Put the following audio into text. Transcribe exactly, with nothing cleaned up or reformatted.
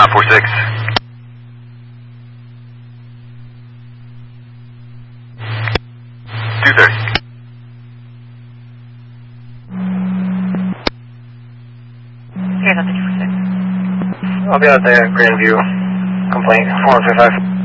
nine four six. two thirty. Here's up to two four six. I'll be out there, Grandview. Complaint, four one five five.